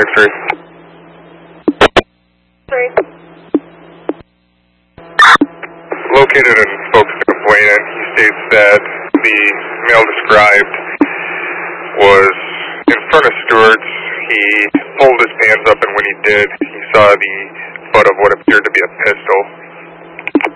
Located in Folkestone, Buena, he states that the male described was in front of Stewart's. He pulled his pants up, and when he did, he saw the butt of what appeared to be a pistol.